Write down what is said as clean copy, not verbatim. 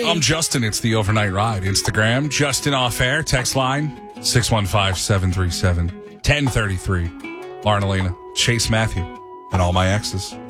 I'm Justin. It's the Overnight Ride. Instagram, Justin Off Air. Text line, 615-737-1033. Lauren Elena, Chase Matthew, and all my exes.